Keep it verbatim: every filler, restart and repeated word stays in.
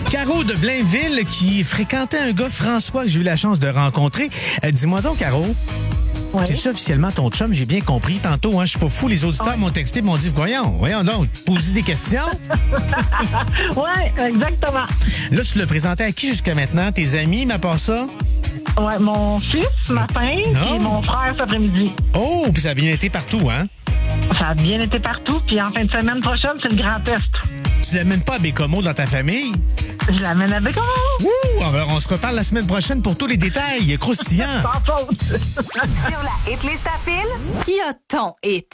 Caro de Blainville qui fréquentait un gars, François, que j'ai eu la chance de rencontrer. Euh, dis-moi donc, Caro, Oui. c'est-tu officiellement ton chum? J'ai bien compris tantôt, hein, je suis pas fou. Les auditeurs m'ont texté, m'ont dit, voyons, voyons donc, poser des questions. Oui, exactement. Là, tu l'as présenté à qui jusqu'à maintenant? Tes amis, mais à part ça? Ouais, mon fils ce matin Non. et mon frère cet après-midi. Oh, puis ça a bien été partout, hein? Ça a bien été partout. Puis en fin de semaine prochaine, c'est le Grand Est. Tu l'amènes pas à Bécomo dans ta famille? Je l'amène avec moi. Ouh! Alors, on se reparle la semaine prochaine pour tous les détails croustillants. Sans faute. Sur la hitlist à fil, il y a ton hit.